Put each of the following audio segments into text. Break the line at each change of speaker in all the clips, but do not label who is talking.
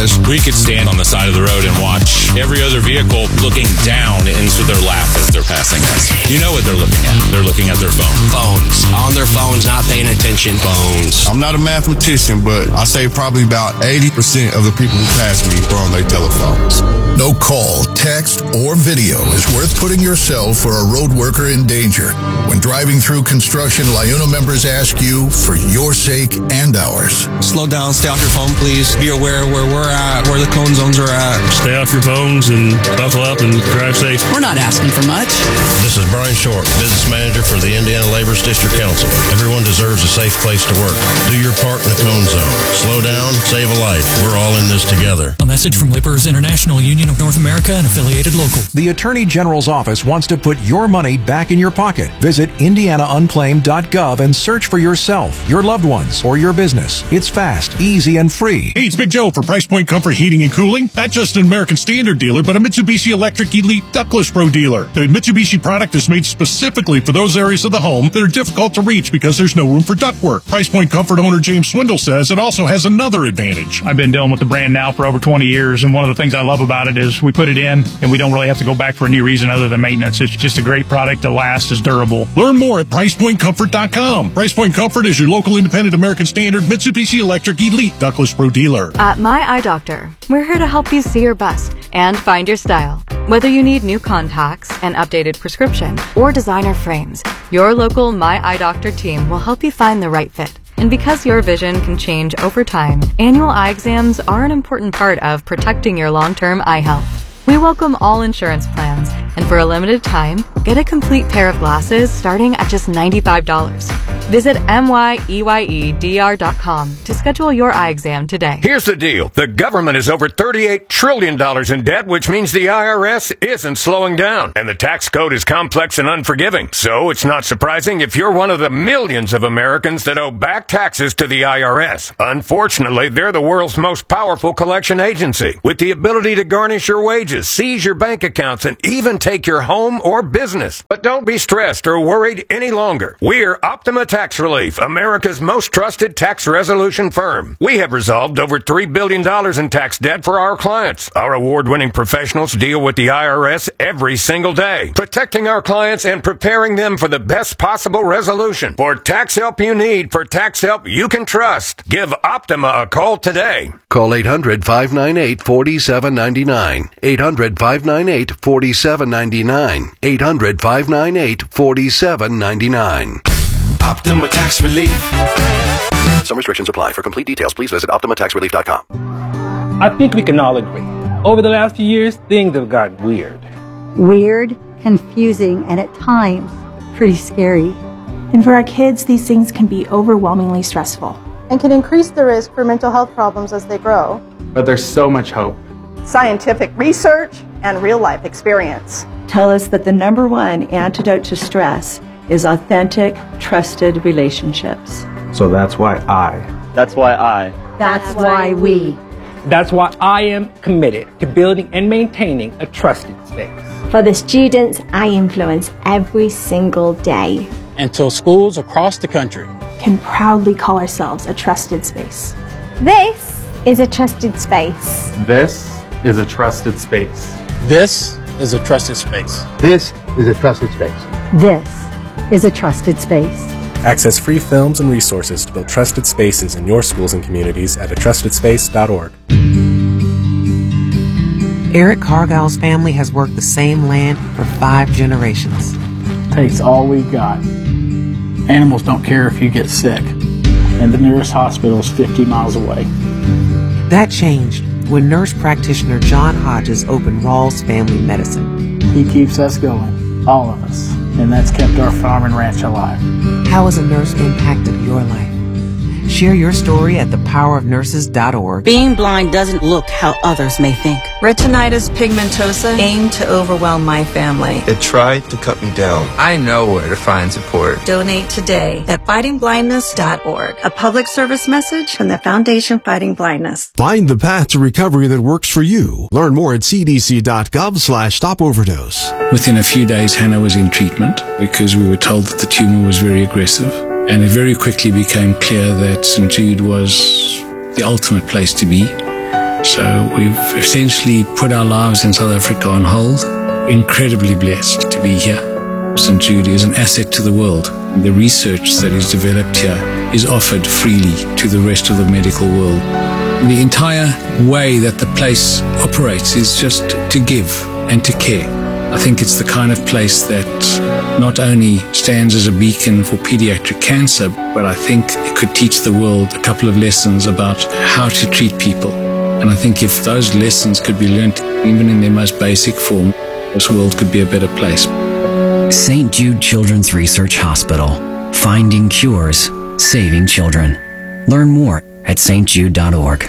crash.
We could stand on the side of the road and watch every other vehicle looking down into their lap as they're passing us. You know what they're looking at. They're looking at their phone.
Phones. On their phones, not paying attention. Phones.
I'm not a mathematician, but I say probably about 80% of the people who pass me are on their telephones.
No call, text, or video is worth putting yourself or a road worker in danger. When driving through construction, LIUNA members ask you for your sake and ours.
Slow down, stay off your phone, please. Be aware where we're at, where the cone zones are at.
Stay off your phones and buckle up and drive safe.
We're not asking for much.
This is Brian Short, Business Manager for the Indiana Laborers District Council. Everyone deserves a safe place to work. Do your part in the cone zone. Slow down, save a life. We're all in this together.
A message from Laborers International Union of North America and affiliated local.
The Attorney General's office wants to put your money back in your pocket. Visit indianaunclaimed.gov and search for yourself, your loved ones, or your business. It's fast, easy, and free.
Hey, it's Big Joe for Price Point Comfort Heating and Cooling. Not just an American Standard dealer, but a Mitsubishi Electric Elite Ductless Pro dealer. The Mitsubishi product is made specifically for those areas of the home that are difficult to reach because there's no room for ductwork. Price Point Comfort owner James Swindle says it also has another advantage.
I've been dealing with the brand now for over 20 years, and one of the things I love about it is we put it in, and we don't really have to go back for any reason other than maintenance. It's just a great product that lasts, is durable.
Learn more at PricePointComfort.com. Price Point Comfort is your local independent American Standard Mitsubishi Electric Elite Ductless Pro dealer.
At My Eye Doctor, we're here to help you see your best and find your style. Whether you need new contacts, an updated prescription, or designer frames, your local My Eye Doctor team will help you find the right fit. And because your vision can change over time, annual eye exams are an important part of protecting your long-term eye health. We welcome all insurance plans, and for a limited time, get a complete pair of glasses starting at just $95. Visit MYEYEDR.com to schedule your eye exam today.
Here's the deal. The government is over $38 trillion in debt, which means the IRS isn't slowing down. And the tax code is complex and unforgiving. So it's not surprising if you're one of the millions of Americans that owe back taxes to the IRS. Unfortunately, they're the world's most powerful collection agency, with the ability to garnish your wages, seize your bank accounts, and even take your home or business. But don't be stressed or worried any longer. We're Optima Tax Relief, America's most trusted tax resolution firm. We have resolved over $3 billion in tax debt for our clients. Our award-winning professionals deal with the IRS every single day, protecting our clients and preparing them for the best possible resolution. For tax help you need, for tax help you can trust, give Optima a call today.
Call 800-598-4799. 800-598-4799. 800-598-4799.
Optima Tax Relief.
Some restrictions apply. For complete details, please visit OptimaTaxRelief.com.
I think we can all agree. Over the last few years, things have gotten weird.
Weird, confusing, and at times, pretty scary.
And for our kids, these things can be overwhelmingly stressful.
And can increase the risk for mental health problems as they grow.
But there's so much hope.
Scientific research and real-life experience
tell us that the number one antidote to stress is authentic, trusted relationships.
So that's why I.
That's why we.
That's why I am committed to building and maintaining a trusted space.
For the students I influence every single day.
Until schools across the country
can proudly call ourselves a trusted space.
This is a trusted space.
This is a trusted space.
This is a trusted space.
This is a trusted space.
This is a trusted space.
Access free films and resources to build trusted spaces in your schools and communities at atrustedSpace.org.
Eric Cargill's family has worked the same land for 5 generations.
Takes all we've got. Animals don't care if you get sick, and the nearest hospital is 50 miles away.
That changed when nurse practitioner John Hodges opened Rawls Family Medicine.
He keeps us going, all of us, and that's kept our farm and ranch alive.
How has a nurse impacted your life? Share your story at thepowerofnurses.org.
Being blind doesn't look how others may think.
Retinitis pigmentosa aimed to overwhelm my family.
It tried to cut me down.
I know where to find support.
Donate today at fightingblindness.org. A public service message from the Foundation Fighting Blindness.
Find the path to recovery that works for you. Learn more at cdc.gov/stopoverdose.
Within a few days, Hannah was in treatment because we were told that the tumor was very aggressive. And it very quickly became clear that St. Jude was the ultimate place to be.
So we've essentially put our lives in South Africa on hold. Incredibly blessed to be here. St. Jude is an asset to the world. The research that is developed here is offered freely to the rest of the medical world. The entire way that the place operates is just to give and to care. I think it's the kind of place that not only stands as a beacon for pediatric cancer, but I think it could teach the world a couple of lessons about how to treat people. And I think if those lessons could be learned even in their most basic form, this world could be a better place.
St. Jude Children's Research Hospital. Finding cures, saving children. Learn more at stjude.org.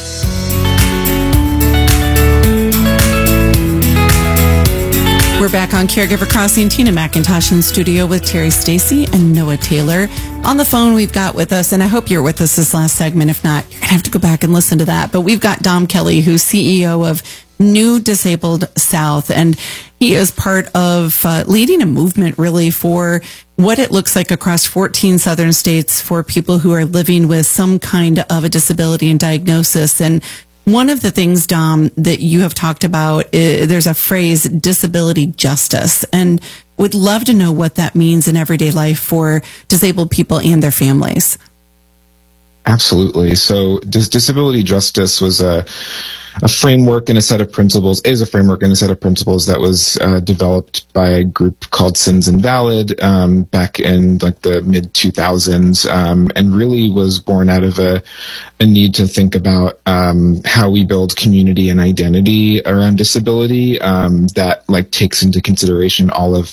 We're back on Caregiver Crossing. Tina McIntosh in studio with Terry Stacy and Noah Taylor. On the phone, we've got with us, and I hope you're with us this last segment. If not, you're going to have to go back and listen to that. But we've got Dom Kelly, who's CEO of New Disabled South, and he is part of leading a movement really for what it looks like across 14 southern states for people who are living with some kind of a disability and diagnosis. And one of the things, Dom, that you have talked about, there's a phrase, disability justice, and would love to know what that means in everyday life for disabled people and their families.
Absolutely. So disability justice was a framework and a set of principles, that was developed by a group called Sins Invalid back in like the mid 2000s, and really was born out of a need to think about how we build community and identity around disability that like takes into consideration all of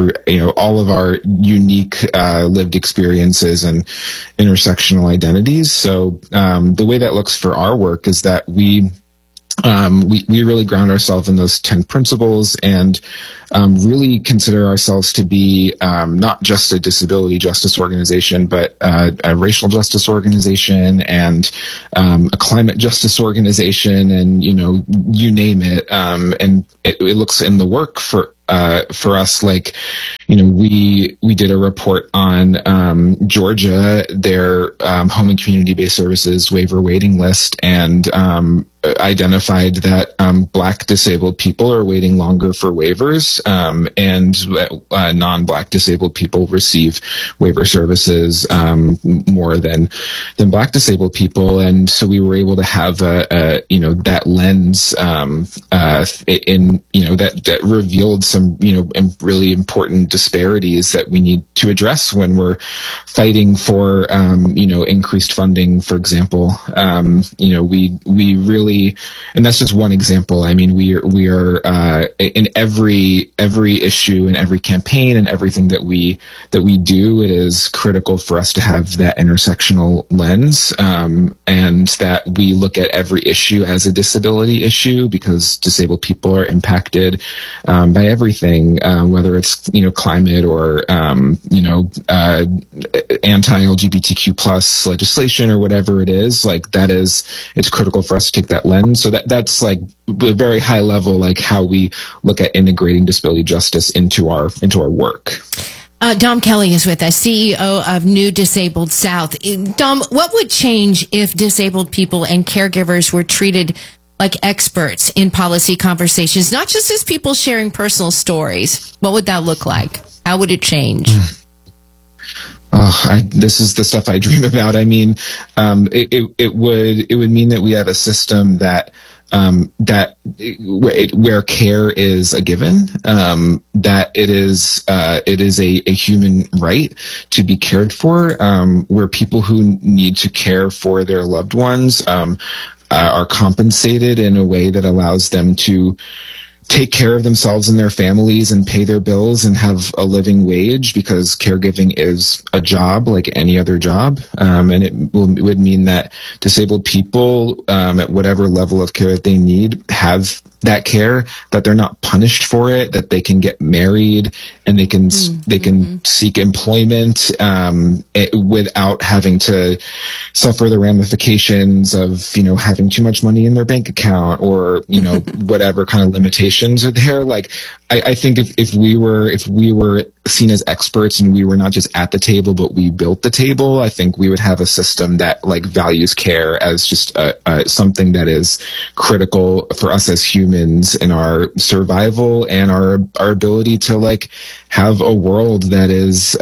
our unique lived experiences and intersectional identities. So the way that looks for our work is that we really ground ourselves in those 10 principles and really consider ourselves to be not just a disability justice organization, but a racial justice organization and a climate justice organization, and you name it. And it looks in the work for us like, we did a report on Georgia, their home and community-based services waiver waiting list, and identified that Black disabled people are waiting longer for waivers, and non-Black disabled people receive waiver services more than Black disabled people. And so we were able to have that lens that revealed some really important disparities that we need to address when we're fighting for increased funding, for example. We really, and that's just one example. I mean, we are in every issue and every campaign and everything that we do, it is critical for us to have that intersectional lens, and that we look at every issue as a disability issue, because disabled people are impacted by everything, whether it's climate or anti-LGBTQ plus legislation or whatever it is. It's critical for us to take that lens. So that's like a very high level, like how we look at integrating disability justice into our work.
Dom Kelly is with us, CEO of New Disabled South. Dom, what would change if disabled people and caregivers were treated like experts in policy conversations, not just as people sharing personal stories? What would that look like? How would it change?
This is the stuff I dream about. I mean, it would mean that we have a system that where care is a given, that it is a human right to be cared for, where people who need to care for their loved ones are compensated in a way that allows them to take care of themselves and their families and pay their bills and have a living wage, because caregiving is a job like any other job. And it would mean that disabled people, at whatever level of care that they need, have that care, that they're not punished for it, that they can get married and they can seek employment without having to suffer the ramifications of having too much money in their bank account or whatever kind of limitations are there. Like I think if we were seen as experts and we were not just at the table, but we built the table, I think we would have a system that like values care as just something that is critical for us as humans in our survival and our ability to like have a world that is,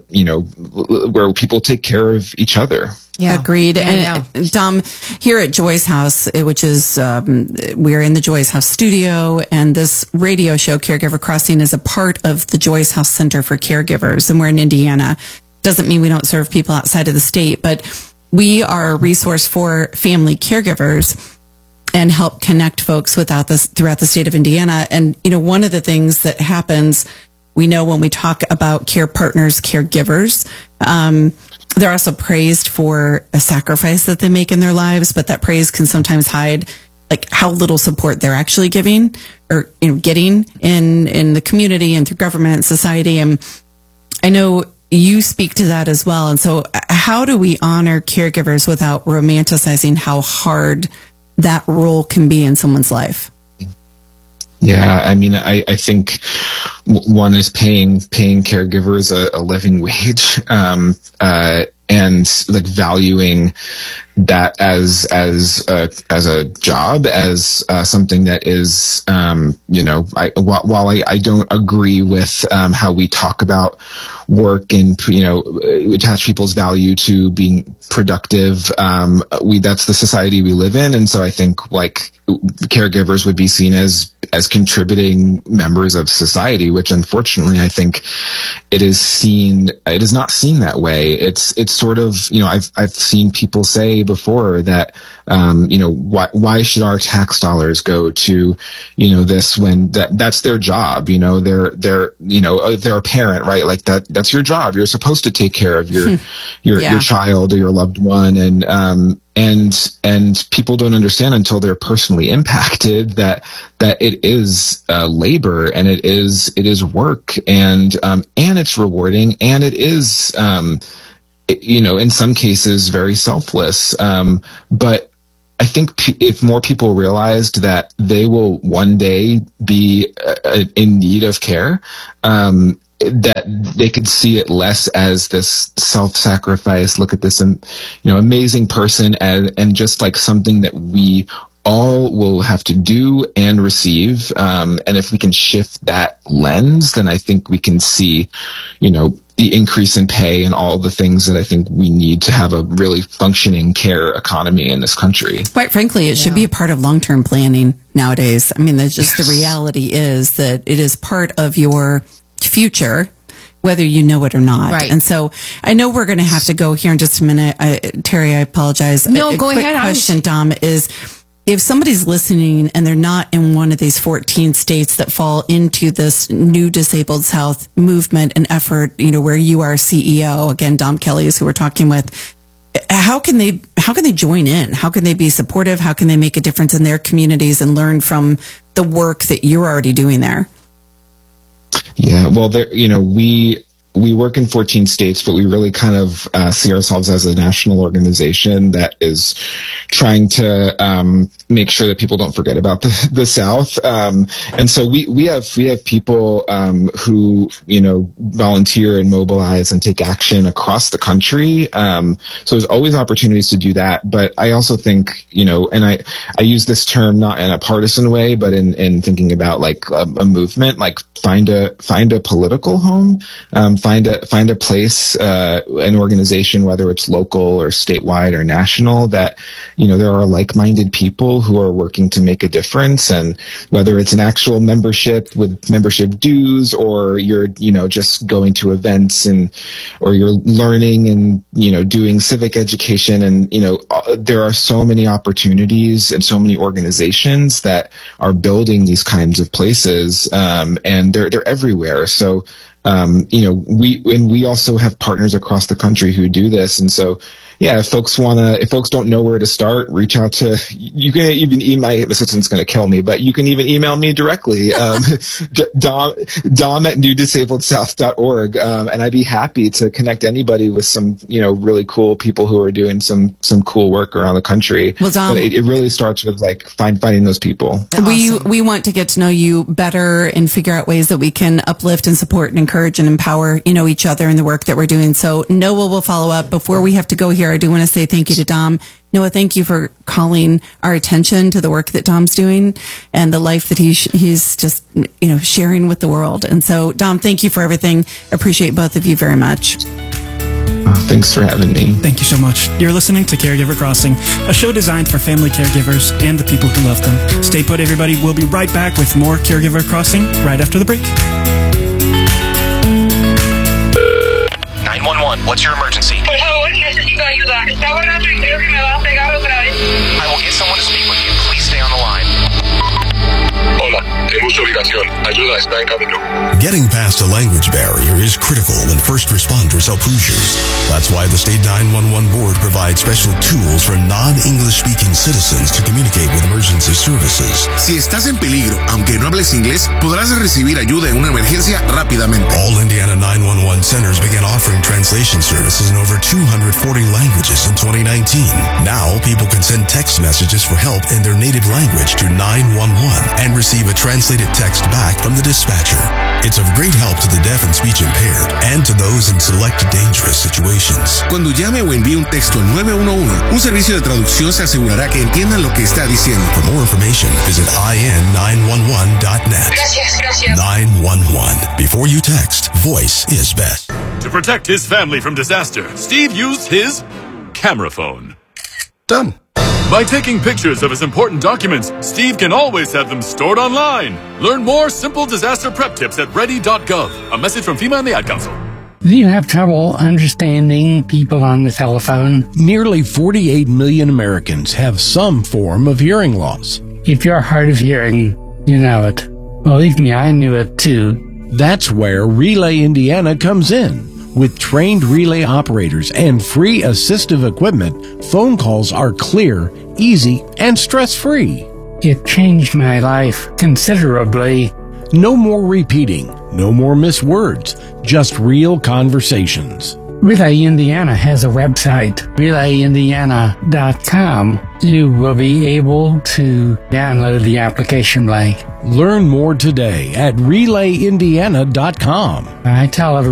where people take care of each other.
Yeah, agreed. And Dom, here at Joy's House, which is, we're in the Joy's House studio, and this radio show, Caregiver Crossing, is a part of the Joy's House Center for Caregivers, and we're in Indiana. Doesn't mean we don't serve people outside of the state, but we are a resource for family caregivers and help connect folks throughout the state of Indiana. And, one of the things that happens, we know when we talk about care partners, caregivers, they're also praised for a sacrifice that they make in their lives, but that praise can sometimes hide like how little support they're actually giving or getting in the community and through government and society. And I know you speak to that as well. And so how do we honor caregivers without romanticizing how hard that role can be in someone's life?
Yeah, I mean, I think one is paying caregivers a living wage, and like valuing that as a job, as something that is, while I don't agree with how we talk about work and attach people's value to being productive, that's the society we live in, and so I think like caregivers would be seen as contributing members of society, which unfortunately I think it is not seen that way. It's sort of, I've seen people say before that, why should our tax dollars go to, this when that's their job, they're a parent, right? Like that's your job. You're supposed to take care of your child or your loved one. And people don't understand until they're personally impacted that it is labor, and it is work, and it's rewarding, and it is in some cases very selfless. But I think if more people realized that they will one day be in need of care, that they could see it less as this self-sacrifice, look at this, amazing person, and just like something that we all will have to do and receive. And if we can shift that lens, then I think we can see, the increase in pay and all the things that I think we need to have a really functioning care economy in this country.
Quite frankly, it should be a part of long-term planning nowadays. I mean, that's just the reality is that it is part of your future, whether you know it or not.
Right.
And so I know we're going to have to go here in just a minute. Terry, I apologize.
No, go ahead.
Question, Dom, is if somebody's listening and they're not in one of these 14 states that fall into this new Disabled South movement and effort, where you are CEO, again, Dom Kelly is who we're talking with, how can they join in? How can they be supportive? How can they make a difference in their communities and learn from the work that you're already doing there?
Yeah, well, we work in 14 states, but we really kind of see ourselves as a national organization that is trying to make sure that people don't forget about the South. And so we have people who volunteer and mobilize and take action across the country. So there's always opportunities to do that. But I also think and I use this term not in a partisan way, but in thinking about like a movement, like find a political home. Find a place, an organization, whether it's local or statewide or national, that there are like-minded people who are working to make a difference. And whether it's an actual membership with membership dues, or you're just going to events or you're learning and doing civic education, and there are so many opportunities and so many organizations that are building these kinds of places, and they're everywhere. So. We also have partners across the country who do this. And so, yeah, if folks don't know where to start, reach out to, you can even email, my assistant's going to kill me, but you can even email me directly, dom@newdisabledsouth.org. And I'd be happy to connect anybody with some, really cool people who are doing some cool work around the country.
Well, Dom,
but it really starts with like finding those people.
We want to get to know you better and figure out ways that we can uplift and support and encourage and empower, each other in the work that we're doing. So Noah will follow up. Before we have to go here, I do want to say thank you to Dom. Noah, thank you for calling our attention to the work that Dom's doing and the life that he's just, sharing with the world. And so, Dom, thank you for everything. Appreciate both of you very much.
Thanks for having me.
Thank you so much. You're listening to Caregiver Crossing, a show designed for family caregivers and the people who love them. Stay put, everybody. We'll be right back with more Caregiver Crossing right after the break.
911, what's your emergency?
Por favor, necesito ayuda. Está borracho y creo que me va a pegar otra vez.
I will get someone to speak with you. Please stay on the line.
Hola, tengo su ubicación. Ayuda está en camino.
Getting past a language barrier is critical when first responders help Hoosiers. That's why the State 911 Board provides special tools for non-English speaking citizens to communicate with emergency services.
Si estás en peligro, aunque no hables inglés, podrás recibir ayuda en una emergencia rápidamente.
All Indiana 911 centers began offering translation services in over 240 languages in 2019. Now, people can send text messages for help in their native language to 911 and receive a translated text back from the dispatcher. It's of great help to the deaf and speech impaired and to those in select dangerous situations.
Cuando llame o envíe un texto al 911, un servicio de traducción se asegurará que entiendan lo que está diciendo.
For more information, visit in911.net.
Gracias.
911. Before you text, voice is best.
To protect his family from disaster, Steve used his camera phone.
Done.
By taking pictures of his important documents, Steve can always have them stored online. Learn more simple disaster prep tips at ready.gov. A message from FEMA and the Ad Council.
Do you have trouble understanding people on the telephone?
Nearly 48 million Americans have some form of hearing loss.
If you're hard of hearing, you know it. Believe me, I knew it too.
That's where Relay Indiana comes in. With trained relay operators and free assistive equipment, phone calls are clear, easy, and stress-free.
It changed my life considerably.
No more repeating, no more missed words, just real conversations.
Relay Indiana has a website, relayindiana.com. You will be able to download the application link.
Learn more today at relayindiana.com.
I tell everyone